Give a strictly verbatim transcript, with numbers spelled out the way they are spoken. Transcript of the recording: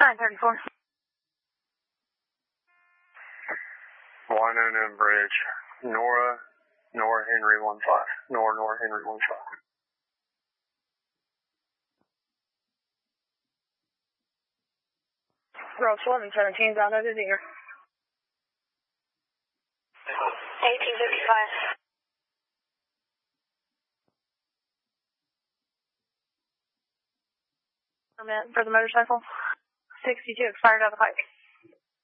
nine thirty-four. Wynonna Bridge. Nora, Nora Henry one five. Nora, Nora Henry one five. Ross eleven seventeen is out of his ear. eighteen fifty-five. Permit for the motorcycle. sixty-two expired out of the pike.